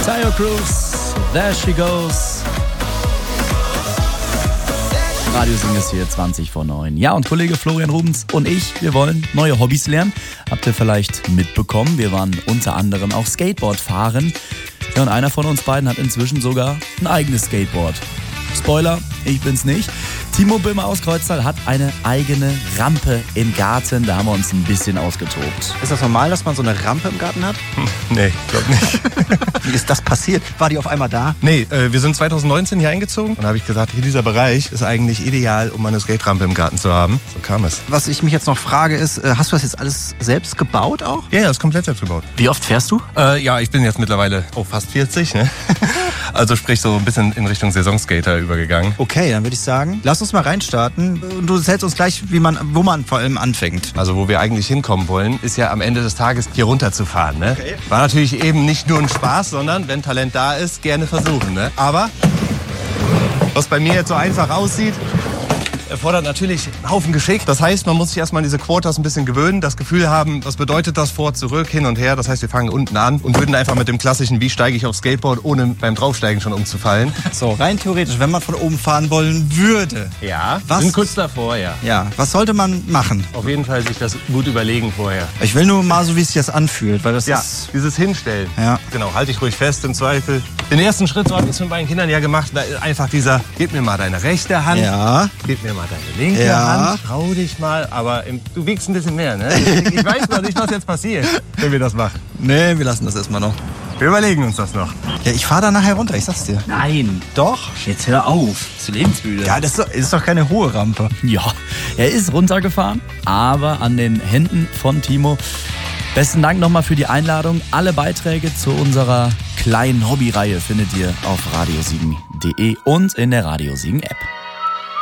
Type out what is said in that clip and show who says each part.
Speaker 1: Tayo Cruz, There She Goes. Radio Siegen ist hier 20 vor 9. Ja, und Kollege Florian Rubens und ich, wir wollen neue Hobbys lernen. Habt ihr vielleicht mitbekommen, wir waren unter anderem auch Skateboard fahren. Ja, und einer von uns beiden hat inzwischen sogar ein eigenes Skateboard. Spoiler, ich bin's nicht. Timo Böhmer aus Kreuztal hat eine eigene Rampe im Garten. Da haben wir uns ein bisschen ausgetobt.
Speaker 2: Ist das normal, dass man so eine Rampe im Garten hat?
Speaker 3: Nee, glaub nicht.
Speaker 2: Wie ist das passiert? War die auf einmal da?
Speaker 3: Nee, wir sind 2019 hier eingezogen und da habe ich gesagt, hier dieser Bereich ist eigentlich ideal, um eine Skate-Rampe im Garten zu haben. So kam es.
Speaker 2: Was ich mich jetzt noch frage ist, hast du das jetzt alles selbst gebaut auch?
Speaker 3: Ja, das ist komplett selbst gebaut.
Speaker 2: Wie oft fährst du?
Speaker 3: Ja, ich bin jetzt mittlerweile fast 40, ne? Also sprich so ein bisschen in Richtung Saisonskater übergegangen.
Speaker 2: Okay, dann würde ich sagen, lass uns mal reinstarten und du erzählst uns gleich, wo man vor allem anfängt.
Speaker 3: Also wo wir eigentlich hinkommen wollen, ist ja am Ende des Tages hier runterzufahren, ne? Okay. War natürlich eben nicht nur ein Spaß, sondern wenn Talent da ist, gerne versuchen, ne? Aber was bei mir jetzt so einfach aussieht, erfordert natürlich einen Haufen Geschick. Das heißt, man muss sich erstmal an diese Quarters ein bisschen gewöhnen, das Gefühl haben, was bedeutet das vor, zurück, hin und her. Das heißt, wir fangen unten an und würden einfach mit dem klassischen, wie steige ich aufs Skateboard, ohne beim Draufsteigen schon umzufallen.
Speaker 2: So, rein theoretisch, wenn man von oben fahren wollen würde.
Speaker 3: Ja, sind kurz davor, ja.
Speaker 2: Ja, was sollte man machen?
Speaker 3: Auf jeden Fall sich das gut überlegen vorher.
Speaker 2: Ich will nur mal so, wie sich das anfühlt, weil das ist...
Speaker 3: dieses Hinstellen.
Speaker 2: Ja.
Speaker 3: Genau, halte ich ruhig fest im Zweifel. Den ersten Schritt, so habe ich es mit meinen Kindern ja gemacht, einfach dieser, gib mir mal deine rechte Hand,
Speaker 2: ja.
Speaker 3: Gib mir mal deine linke Hand, trau dich mal, aber du wiegst ein bisschen mehr, ne? Ich weiß noch nicht, was jetzt passiert, wenn wir das machen.
Speaker 2: Nee, wir lassen das erstmal noch.
Speaker 3: Wir überlegen uns das noch.
Speaker 2: Ja, ich fahre da nachher runter, ich sag's dir.
Speaker 1: Nein.
Speaker 2: Doch?
Speaker 1: Jetzt hör auf. Bist du lebensmüde?
Speaker 2: Ja, das ist doch keine hohe Rampe.
Speaker 1: Ja, er ist runtergefahren, aber an den Händen von Timo. Besten Dank nochmal für die Einladung. Alle Beiträge zu unserer kleinen Hobbyreihe findet ihr auf radiosiegen.de und in der Radio Siegen App.